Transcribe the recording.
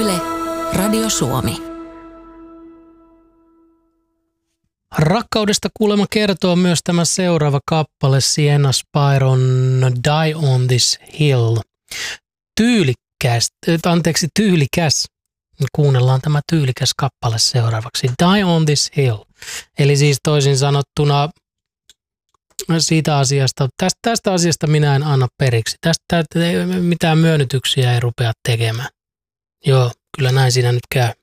Yle, Radio Suomi. Rakkaudesta kuulemma kertoo myös tämä seuraava kappale Sienna Spyron Die on this Hill. Tyylikäs. Kuunnellaan tämä tyylikäs kappale seuraavaksi. Die on this Hill. Eli siis toisin sanottuna siitä asiasta, tästä asiasta minä en anna periksi. Tästä mitään myönnytyksiä ei rupea tekemään. Joo, kyllä näin siinä nyt käy.